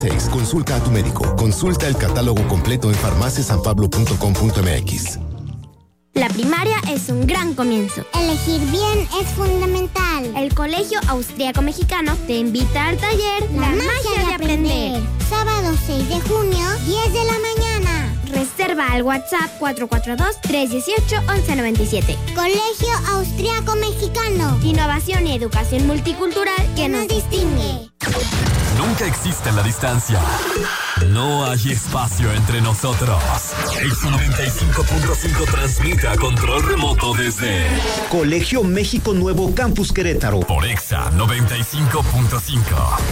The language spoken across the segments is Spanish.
Consulta a tu médico. Consulta el catálogo completo en farmaciasanpablo.com.mx. La primaria es un gran comienzo. Elegir bien es fundamental. El Colegio Austriaco Mexicano te invita al taller La magia de aprender. Sábado 6 de junio, 10 de la mañana. Reserva al WhatsApp 442-318-1197. Colegio Austriaco Mexicano. Innovación y educación multicultural que nos distingue. Nunca existe la distancia. No hay espacio entre nosotros. Exa 95.5 transmite a control remoto desde Colegio México Nuevo Campus Querétaro. Por Exa 95.5.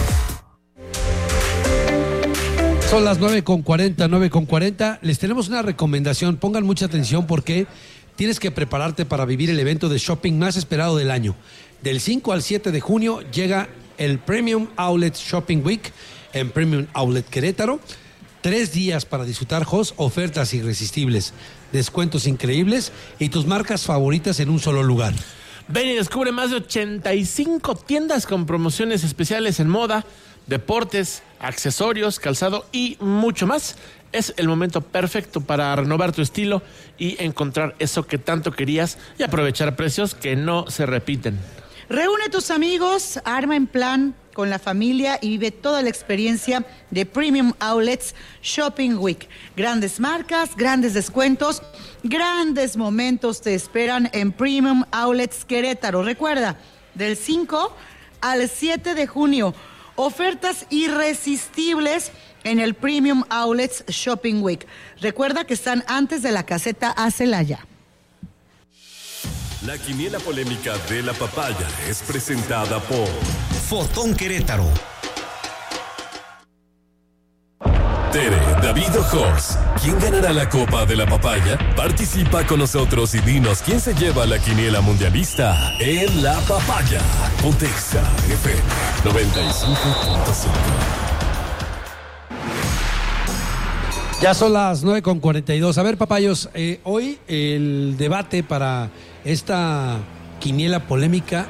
Son las 9:40. Les tenemos una recomendación. Pongan mucha atención porque tienes que prepararte para vivir el evento de shopping más esperado del año. Del 5 al 7 de junio llega el Premium Outlet Shopping Week en Premium Outlet Querétaro. 3 días para disfrutar ofertas irresistibles, descuentos increíbles y tus marcas favoritas en un solo lugar. Ven y descubre más de 85 tiendas con promociones especiales en moda, deportes, accesorios, calzado y mucho más. Es el momento perfecto para renovar tu estilo y encontrar eso que tanto querías y aprovechar precios que no se repiten. Reúne a tus amigos, arma en plan con la familia y vive toda la experiencia de Premium Outlets Shopping Week. Grandes marcas, grandes descuentos, grandes momentos te esperan en Premium Outlets Querétaro. Recuerda, del 5 al 7 de junio, ofertas irresistibles en el Premium Outlets Shopping Week. Recuerda que están antes de la caseta a Celaya. La quiniela polémica de la papaya es presentada por Fotón Querétaro. Tere, David o Jos, ¿quién ganará la Copa de la Papaya? Participa con nosotros y dinos quién se lleva la quiniela mundialista en la papaya. Ponte Exa FM 95.5. Ya son las 9:42. A ver, papayos, hoy el debate para esta quiniela polémica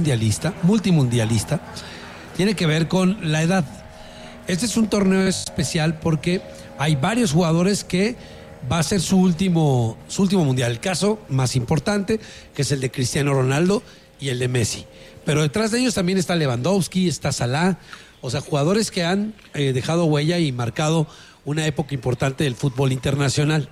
multimundialista, tiene que ver con la edad. Este es un torneo especial porque hay varios jugadores que va a ser su último mundial. El caso más importante, que es el de Cristiano Ronaldo y el de Messi. Pero detrás de ellos también está Lewandowski, está Salah, o sea, jugadores que han dejado huella y marcado una época importante del fútbol internacional.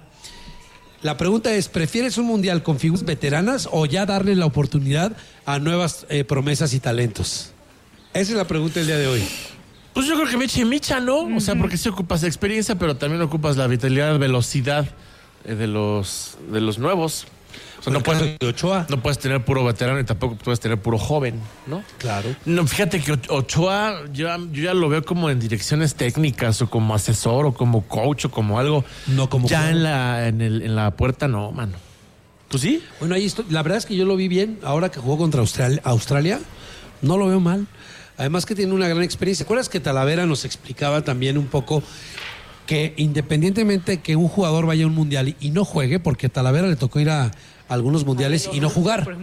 La pregunta es, ¿prefieres un mundial con figuras veteranas o ya darle la oportunidad a nuevas promesas y talentos? Esa es la pregunta del día de hoy. Pues yo creo que micha, ¿no? O sea, porque sí ocupas experiencia, pero también ocupas la vitalidad, velocidad de los nuevos. O sea, no puedes tener puro veterano y tampoco puedes tener puro joven, ¿no? Claro. No, fíjate que Ochoa yo ya lo veo como en direcciones técnicas o como asesor o como coach o como algo. No como ya en la puerta no, mano. ¿Tú sí? Bueno, ahí la verdad es que yo lo vi bien. Ahora que jugó contra Australia, no lo veo mal. Además que tiene una gran experiencia. ¿Te acuerdas que Talavera nos explicaba también un poco que independientemente que un jugador vaya a un mundial y no juegue, porque a Talavera le tocó ir a algunos mundiales y no jugar,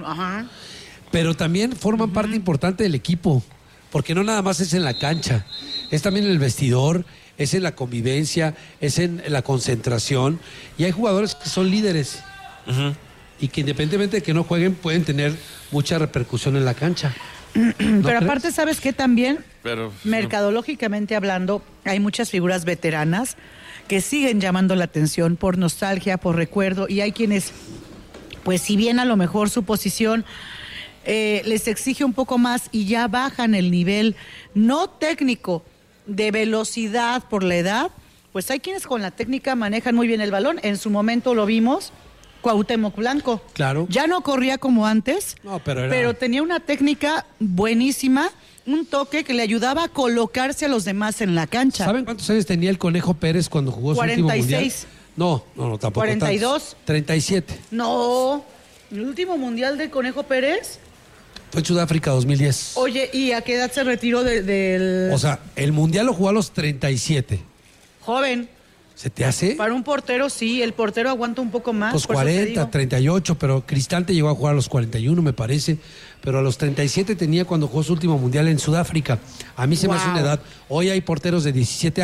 pero también forman parte importante del equipo, porque no nada más es en la cancha, es también en el vestidor, es en la convivencia, es en la concentración, y hay jugadores que son líderes y que independientemente de que no jueguen pueden tener mucha repercusión en la cancha. Pero aparte, ¿sabes qué? También, mercadológicamente hablando, hay muchas figuras veteranas que siguen llamando la atención por nostalgia, por recuerdo, y hay quienes, pues si bien a lo mejor su posición les exige un poco más y ya bajan el nivel no técnico, de velocidad por la edad, pues hay quienes con la técnica manejan muy bien el balón. En su momento lo vimos, Cuauhtémoc Blanco. Claro. Ya no corría como antes, pero tenía una técnica buenísima, un toque que le ayudaba a colocarse a los demás en la cancha. ¿Saben cuántos años tenía el Conejo Pérez cuando jugó 46. su último mundial? No, tampoco. 42. Tantos. 37. No, el último mundial del Conejo Pérez fue en Sudáfrica 2010. Oye, ¿y a qué edad se retiró del...? O sea, el mundial lo jugó a los 37. Joven. ¿Se te hace? Para un portero, sí, el portero aguanta un poco más. Pues por eso te 40, digo. 38, pero Cristante llegó a jugar a los 41, me parece. Pero a los 37 tenía cuando jugó su último mundial en Sudáfrica. A mí se me hace Wow. una edad. Hoy hay porteros de 17